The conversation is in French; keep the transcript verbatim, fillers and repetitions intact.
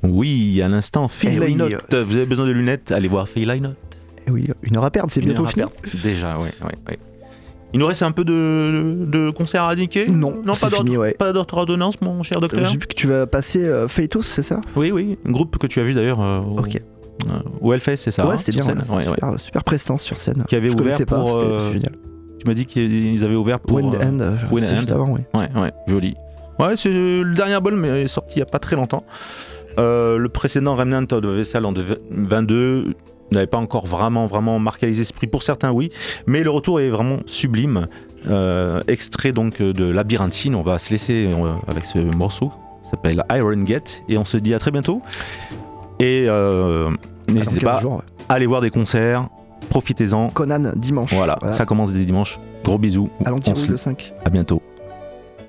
Oui, à l'instant, Phil Eh oui, Lynott. euh, Vous avez besoin de lunettes, allez voir Phil Lynott. Eh oui, une heure à perdre, c'est Une bientôt heure à fini. perdre. Déjà, ouais, ouais, ouais. Il nous reste un peu de, de concert à indiquer. Non, non c'est pas fini, ouais. Pas d'autres ordonnances, mon cher docteur. Euh, J'ai vu que tu vas passer euh, Feitos, c'est ça? Oui, oui, un groupe que tu as vu d'ailleurs euh, au, Ok. euh, au Hellfest, c'est ça. Ouais, hein, c'était sur bien, scène. ouais, Ouais, super, ouais. super prestance sur scène. Qui avait Je ouvert connaissais pas, pour, c'était euh, génial. Tu m'as dit qu'ils avaient ouvert pour. Wind euh, End, euh, Wind c'était juste End. avant, oui. Ouais, ouais, joli. Ouais, c'est le dernier album, mais il est sorti il n'y a pas très longtemps. Euh, le précédent Remnant of the Vessel en vingt-deux n'avait pas encore vraiment, vraiment marqué les esprits. Pour certains, oui, mais le retour est vraiment sublime. Euh, extrait donc de Labyrinthine, on va se laisser euh, avec ce morceau. Ça s'appelle Iron Gate et on se dit à très bientôt. Et euh, n'hésitez pas Jours, ouais. à aller voir des concerts, profitez-en. Conan, dimanche. Voilà, Voilà. ça commence dès dimanche. Gros bisous. À On l'Antirouille se- le cinq. À bientôt.